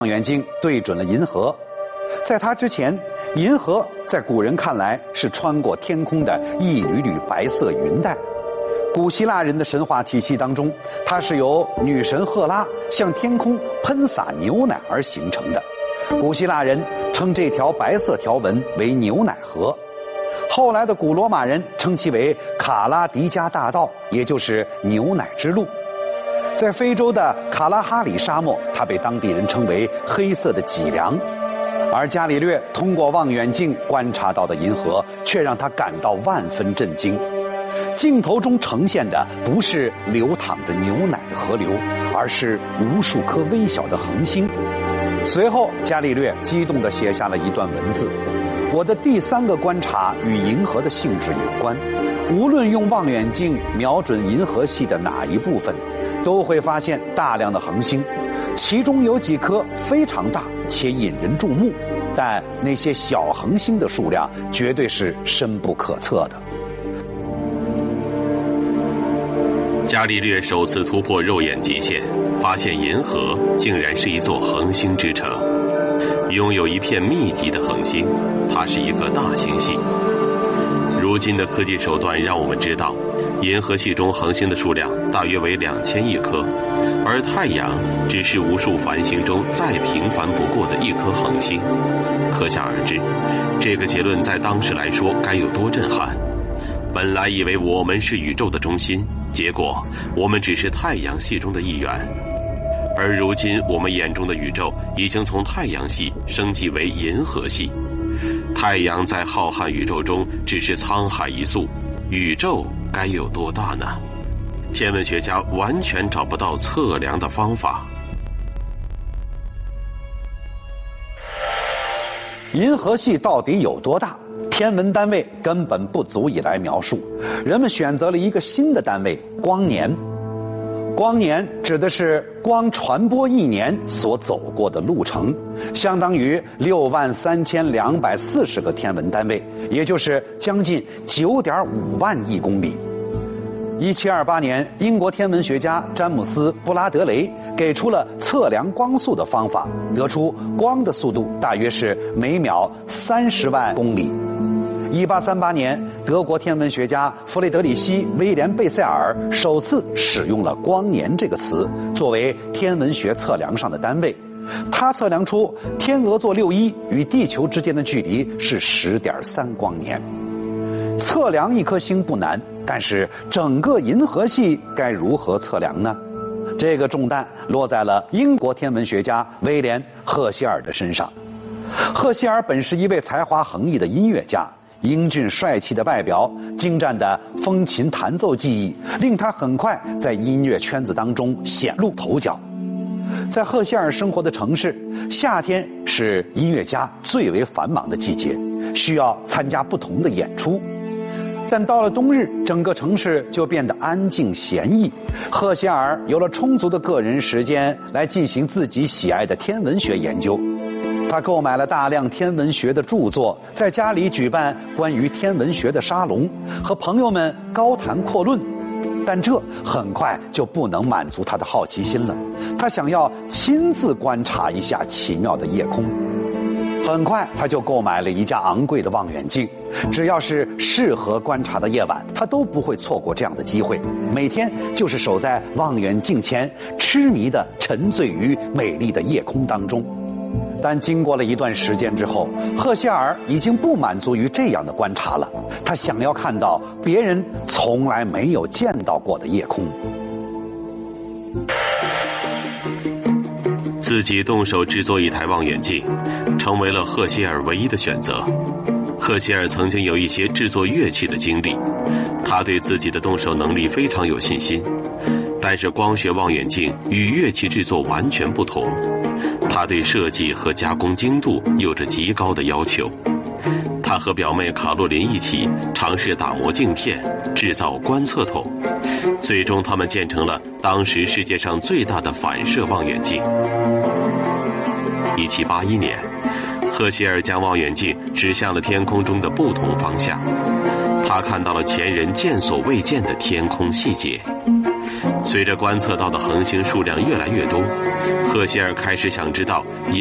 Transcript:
望远镜对准了银河。在它之前，银河在古人看来是穿过天空的一缕缕白色云带。古希腊人的神话体系当中，它是由女神赫拉向天空喷洒牛奶而形成的。古希腊人称这条白色条纹为牛奶河。后来的古罗马人称其为卡拉迪加大道，也就是牛奶之路。在非洲的卡拉哈里沙漠，它被当地人称为黑色的脊梁。而伽利略通过望远镜观察到的银河，却让他感到万分震惊。镜头中呈现的不是流淌着牛奶的河流，而是无数颗微小的恒星。随后，伽利略激动地写下了一段文字：我的第三个观察与银河的性质有关，无论用望远镜瞄准银河系的哪一部分，都会发现大量的恒星，其中有几颗非常大且引人注目，但那些小恒星的数量绝对是深不可测的。 伽利略首次突破肉眼极限，发现银河竟然是一座恒星之城，拥有一片密集的恒星，它是一个大星系。如今的科技手段让我们知道，银河系中恒星的数量大约为2000亿颗，而太阳只是无数繁星中再平凡不过的一颗恒星。可想而知，这个结论在当时来说该有多震撼。本来以为我们是宇宙的中心，结果我们只是太阳系中的一员。而如今我们眼中的宇宙已经从太阳系升级为银河系。太阳在浩瀚宇宙中只是沧海一粟，宇宙该有多大呢？天文学家完全找不到测量的方法。 银河系到底有多大？天文单位根本不足以来描述，人们选择了一个新的单位——光年。光年指的是光传播一年所走过的路程，相当于63240个天文单位，也就是将近9.5万亿公里。1728年，英国天文学家詹姆斯·布拉德雷给出了测量光速的方法，得出光的速度大约是每秒30万公里。1838年，德国天文学家弗雷德里希·威廉·贝塞尔首次使用了光年这个词作为天文学测量上的单位。他测量出天鹅座61与地球之间的距离是10.3光年。测量一颗星不难，但是整个银河系该如何测量呢？这个重担落在了英国天文学家威廉·赫歇尔的身上。赫歇尔本是一位才华横溢的音乐家，英俊帅气的外表，精湛的风琴弹奏技艺，令他很快在音乐圈子当中显露头角。在赫歇尔生活的城市，夏天是音乐家最为繁忙的季节，需要参加不同的演出。但到了冬日，整个城市就变得安静闲逸。赫歇尔有了充足的个人时间来进行自己喜爱的天文学研究。他购买了大量天文学的著作，在家里举办关于天文学的沙龙，和朋友们高谈阔论。但这很快就不能满足他的好奇心了，他想要亲自观察一下奇妙的夜空。很快他就购买了一架昂贵的望远镜，只要是适合观察的夜晚，他都不会错过这样的机会，每天就是守在望远镜前，痴迷地沉醉于美丽的夜空当中。但经过了一段时间之后，赫歇尔已经不满足于这样的观察了，他想要看到别人从来没有见到过的夜空。 自己动手制作一台望远镜，成为了赫歇尔唯一的选择。赫歇尔曾经有一些制作乐器的经历，他对自己的动手能力非常有信心。但是光学望远镜与乐器制作完全不同，他对设计和加工精度有着极高的要求。他和表妹卡洛琳一起尝试打磨镜片，制造观测筒，最终他们建成了当时世界上最大的反射望远镜。1781年，赫歇尔将望远镜指向了天空中的不同方向，他看到了前人见所未见的天空细节。随着观测到的恒星数量越来越多， 赫歇尔开始想知道